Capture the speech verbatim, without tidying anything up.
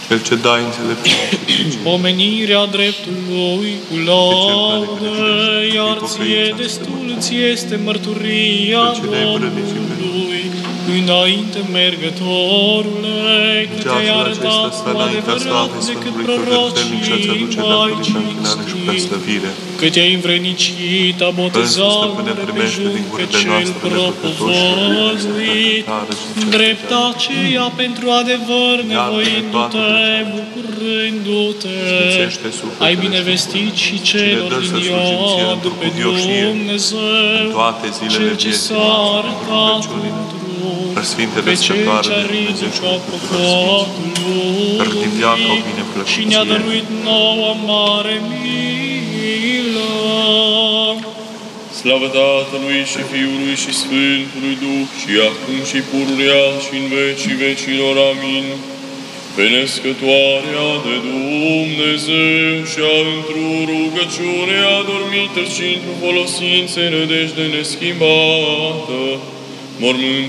Cel ce dai înțelepciune. Pomenirea dreptului cu laudă, iar ție destul ți este mărturia Domnului. Înainte mergătorule, că te-ai arătat cu adevărat decât prorocii mai cinstiți, că te-ai învrednicit a botezat repejun pe cel propovăzuit, drept aceea pentru adevăr nevoindu-te, bucurându-te, ai binevestit și celor din iad pe Dumnezeu, cel ce s-a arătat Sfintele Sfântoare de Dumnezeu și Păcătoșilor, și ne-a dăruit nouă mare milă. Slavă Tatălui și Fiului și Sfântului Duh, și acum și pururea și în vecii vecilor. Amin. Pe născătoarea de Dumnezeu și-a într-o rugăciune adormită și într-o folosință nădejde neschimbată, mormânt